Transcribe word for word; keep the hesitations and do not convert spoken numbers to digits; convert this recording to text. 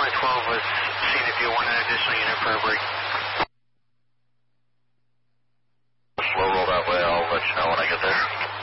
twelve was seeing if you want an additional unit for a break. Slow roll that way, I'll let you know when I get there.